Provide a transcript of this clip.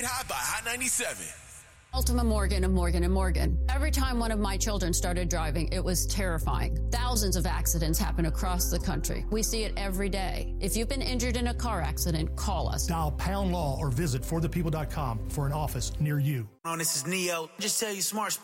Get High by Hot 97. Ultima Morgan of Morgan & Morgan. Every time one of my children started driving, it was terrifying. Thousands of accidents happen across the country. We see it every day. If you've been injured in a car accident, call us. Dial #law or visit forthepeople.com for an office near you. This is Neo. Just tell you smart speakers.